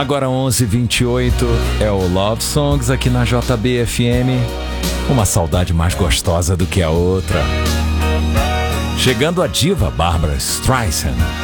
Agora 11h28 é o Love Songs aqui na JB-FM. Uma saudade mais gostosa do que a outra. Chegando a diva Barbra Streisand.